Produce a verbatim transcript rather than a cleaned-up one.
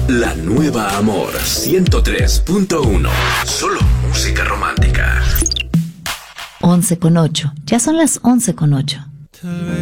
La nueva Amor ciento tres punto uno. Solo música romántica. once con ocho. Ya son las once con ocho.